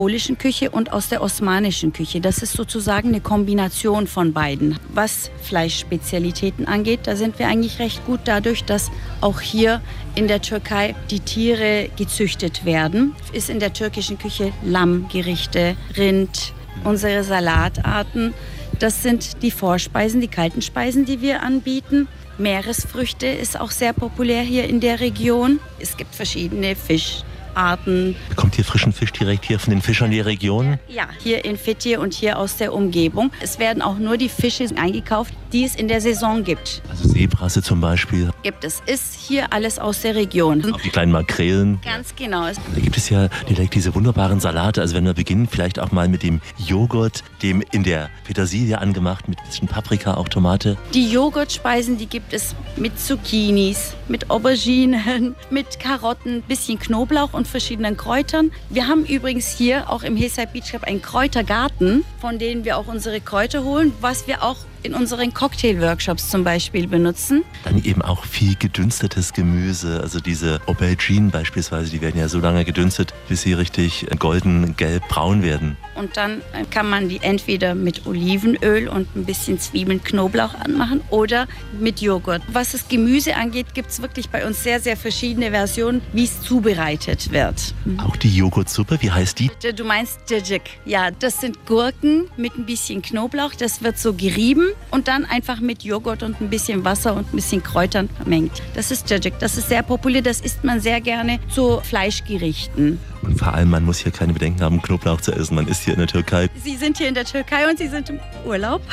polnischen Küche und aus der osmanischen Küche. Das ist sozusagen eine Kombination von beiden. Was Fleischspezialitäten angeht, da sind wir eigentlich recht gut dadurch, dass auch hier in der Türkei die Tiere gezüchtet werden. Ist in der türkischen Küche Lammgerichte, Rind, unsere Salatarten. Das sind die Vorspeisen, die kalten Speisen, die wir anbieten. Meeresfrüchte ist auch sehr populär hier in der Region. Es gibt verschiedene Fischarten. Bekommt ihr frischen Fisch direkt hier von den Fischern der Region? Ja, hier in Fethiye und hier aus der Umgebung. Es werden auch nur die Fische eingekauft, die es in der Saison gibt. Also Seebrasse zum Beispiel? Gibt es. Ist hier alles aus der Region. Auch die kleinen Makrelen? Ganz genau. Da gibt es ja direkt diese wunderbaren Salate. Also wenn wir beginnen, vielleicht auch mal mit dem Joghurt, dem in der Petersilie angemacht, mit ein bisschen Paprika, auch Tomate. Die Joghurtspeisen, die gibt es mit Zucchinis, mit Auberginen, mit Karotten, bisschen Knoblauch und verschiedenen Kräutern. Wir haben übrigens hier auch im Hillside Beach Club einen Kräutergarten, von denen wir auch unsere Kräuter holen, was wir auch in unseren Cocktail-Workshops zum Beispiel benutzen. Dann eben auch viel gedünstetes Gemüse, also diese Auberginen beispielsweise, die werden ja so lange gedünstet, bis sie richtig golden, gelb, braun werden. Und dann kann man die entweder mit Olivenöl und ein bisschen Zwiebeln, Knoblauch anmachen oder mit Joghurt. Was das Gemüse angeht, gibt es wirklich bei uns sehr, sehr verschiedene Versionen, wie es zubereitet wird. Auch die Joghurtsuppe, wie heißt die? Du meinst cacık. Ja, das sind Gurken mit ein bisschen Knoblauch. Das wird so gerieben und dann einfach mit Joghurt und ein bisschen Wasser und ein bisschen Kräutern vermengt. Das ist cacık. Das ist sehr populär. Das isst man sehr gerne zu Fleischgerichten. Und vor allem, man muss hier keine Bedenken haben, Knoblauch zu essen. Man ist hier in der Türkei. Sie sind hier in der Türkei und Sie sind im Urlaub.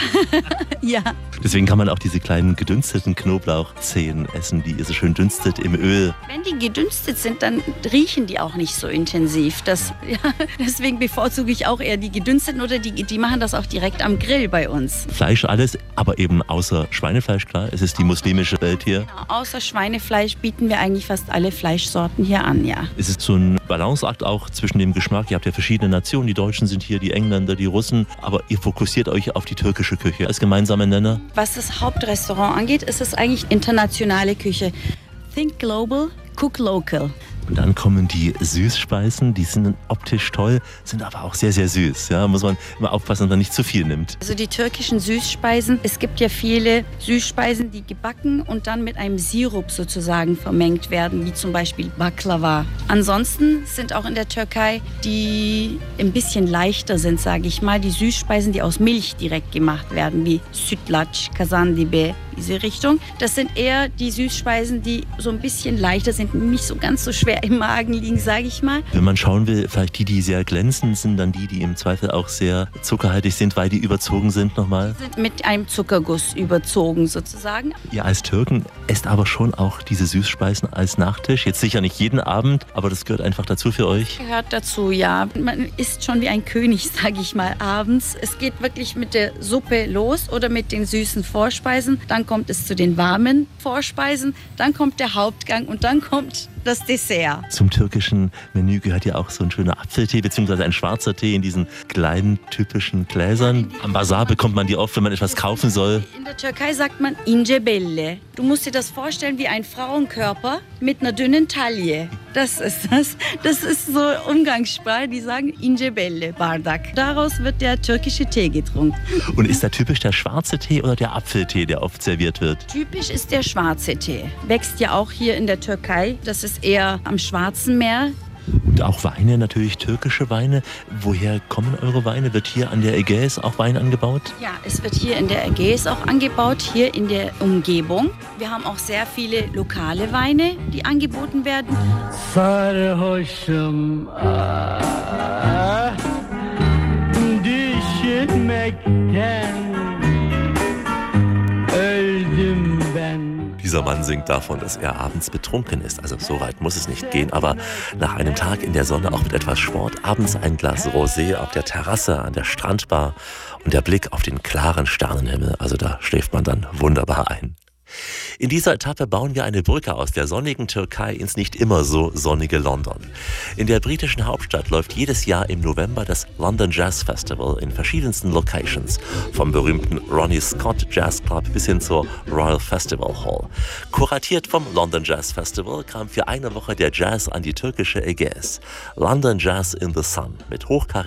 Ja. Deswegen kann man auch diese kleinen gedünsteten Knoblauchzehen essen, die ihr so schön dünstet im Öl. Wenn die gedünstet sind, dann riechen die auch nicht so intensiv. Deswegen bevorzuge ich auch eher die gedünsteten oder die machen das auch direkt am Grill bei uns. Fleisch alles, aber eben außer Schweinefleisch, klar. Es ist die muslimische Welt hier. Genau, außer Schweinefleisch bieten wir eigentlich fast alle Fleischsorten hier an, ja. Es ist so ein Balanceakt auch zwischen dem Geschmack. Ihr habt ja verschiedene Nationen. Die Deutschen sind hier, die Engländer, die Russen. Aber ihr fokussiert euch auf die türkische Küche als gemeinsamen Nenner. Was das Hauptrestaurant angeht, ist es eigentlich internationale Küche. Think global, cook local. Und dann kommen die Süßspeisen, die sind optisch toll, sind aber auch sehr, sehr süß. Ja, muss man immer aufpassen, dass man nicht zu viel nimmt. Also die türkischen Süßspeisen, es gibt ja viele Süßspeisen, die gebacken und dann mit einem Sirup sozusagen vermengt werden, wie zum Beispiel Baklava. Ansonsten sind auch in der Türkei, die ein bisschen leichter sind, sage ich mal, die Süßspeisen, die aus Milch direkt gemacht werden, wie Sütlaç, Kazandibi, diese Richtung. Das sind eher die Süßspeisen, die so ein bisschen leichter sind, nicht so ganz so schwer im Magen liegen, sage ich mal. Wenn man schauen will, vielleicht die sehr glänzen, sind dann die im Zweifel auch sehr zuckerhaltig sind, weil die überzogen sind nochmal? Die sind mit einem Zuckerguss überzogen sozusagen. Ihr als Türken esst aber schon auch diese Süßspeisen als Nachtisch. Jetzt sicher nicht jeden Abend, aber das gehört einfach dazu für euch? Gehört dazu, ja. Man isst schon wie ein König, sage ich mal, abends. Es geht wirklich mit der Suppe los oder mit den süßen Vorspeisen. Dann kommt es zu den warmen Vorspeisen, dann kommt der Hauptgang und dann kommt das Dessert. Zum türkischen Menü gehört ja auch so ein schöner Apfeltee bzw. ein schwarzer Tee in diesen kleinen typischen Gläsern. Am Bazar bekommt man die oft, wenn man etwas kaufen soll. In der Türkei sagt man ince belle. Du musst dir das vorstellen wie ein Frauenkörper mit einer dünnen Taille. Das ist das. Das ist so Umgangssprache. Die sagen ince belle bardak. Daraus wird der türkische Tee getrunken. Und ist da typisch der schwarze Tee oder der Apfeltee, der oft serviert wird? Typisch ist der schwarze Tee. Wächst ja auch hier in der Türkei. Das ist eher am Schwarzen Meer. Und auch Weine, natürlich türkische Weine. Woher kommen eure Weine? Wird hier an der Ägäis auch Wein angebaut? Ja, es wird hier in der Ägäis auch angebaut, hier in der Umgebung. Wir haben auch sehr viele lokale Weine, die angeboten werden. Sarhoşum düşünmekten öldüm ben. Dieser Mann singt davon, dass er abends betrunken ist. Also so weit muss es nicht gehen, aber nach einem Tag in der Sonne, auch mit etwas Sport, abends ein Glas Rosé auf der Terrasse an der Strandbar und der Blick auf den klaren Sternenhimmel. Also da schläft man dann wunderbar ein. In dieser Etappe bauen wir eine Brücke aus der sonnigen Türkei ins nicht immer so sonnige London. In der britischen Hauptstadt läuft jedes Jahr im November das London Jazz Festival in verschiedensten Locations, vom berühmten Ronnie Scott Jazz Club bis hin zur Royal Festival Hall. Kuratiert vom London Jazz Festival kam für eine Woche der Jazz an die türkische Ägäis. London Jazz in the Sun mit